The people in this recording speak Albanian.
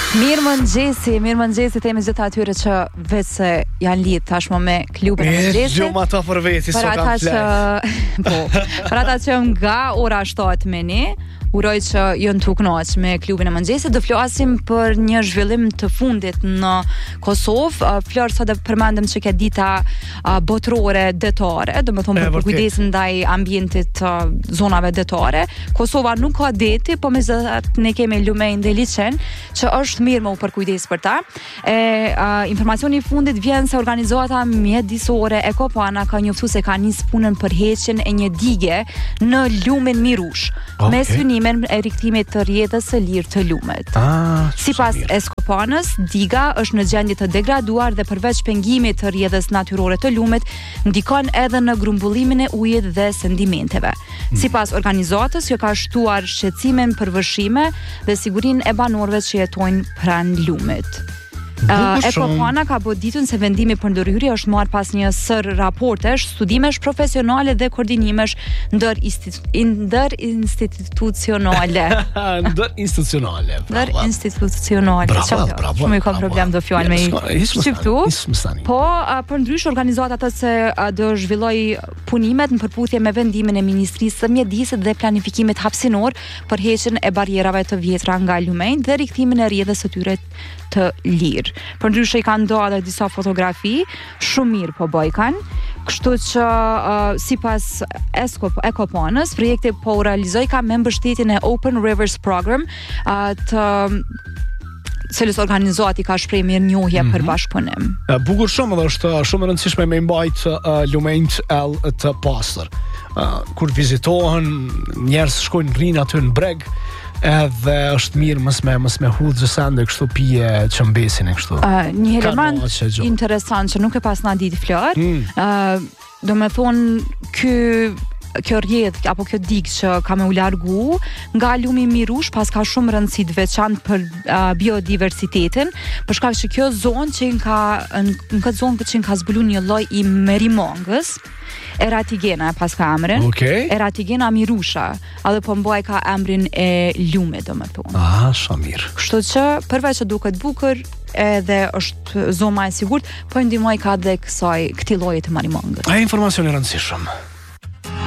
Mirëmëngjesi themi gjithë atyre që vetë se janë lidh tashmë me klubin e mëngjesit. Gjumë ato për veti, për ata që për ata që nga ora 7 meni, uroj që jënë të kënaqur me klubin e mëngjesit. Do flasim për një zhvillim të fundit në Kosovë. Flor, sot e përmendëm që ka dita botërore detare, do të thonë për kujdesin ndaj ambientit zonave detare. Kosova nuk ka deti, po megjithatë ne kemi lumenj dhe liçen që është mirë me u përkujdes për ta. Informacioni i fundit vjen se organizata mjedisore Ekopana ka njoftuar se ka nis punën për heqjen e një dige në lumen Mirush, me synimin e rikthimit të rrjedhës së lirë të lumet. Sipas Ekopanës, diga është në gjendje të degraduar dhe përveç pengimit të rrjedhës natyrore të lumet, ndikon edhe në grumbullimin e ujit dhe sedimenteve. Sipas organizatës, kjo ka shtuar shqetësimin për vëshime dhe sigurinë e banorëve që jetojnë pranë lumit. Ekopana ka boditun se vendimi për ndërhyrje është marrë pas një sër raportesh, studimesh profesionale dhe koordinimesh interinstitucionale. Bravo. Shumë i kam problem do fjalë me shqiptu. Po, për ndrysh organizata të se do zhvilloj punimet në përputhje me vendimin e Ministrisë së Mjedisit dhe planifikimit hapësinor për heqjen e barrierave të vjetra nga lumejt dhe rikthimin e rrjedhës së tyre të lirë. Për ndryshe i kanë ndoa dhe disa fotografi, shumë mirë po bojkan, kështu që sipas Ekopanës, projekti po realizoj ka me mbështetjen e Open Rivers Program, të cilës organizati ka shpreh mirënjohje për bashkëpunim. Bukur shumë dhe është shumë e rëndësishme me mbajt lumenjt të pastër. Kur vizitohen, njerëz shkojnë rrinë aty në breg, edhe është mirë mos me hudhë sende kështu pije që mbesin e kështu. Një element interesant që nuk e pas na ditë Flor, do me thonë kjo rrjedh apo kjo digë që ka me u largu nga lumi Mirush pas ka shumë rëndësi të veçantë për biodiversitetin, për shkak që kjo zonë që në këtë zonë që ka zbulu një lloj i merimongës, Eratigena pas ka emrin. Eratigena Mirusha, edhe po mbaj ka emrin e lumit, domethënë. Shumë mirë. Kështu që përveç që duket bukur edhe është zonë më e sigurt, po ndihmoj ka dhe këtij lloji të marimongës. Informacion i rëndësishëm.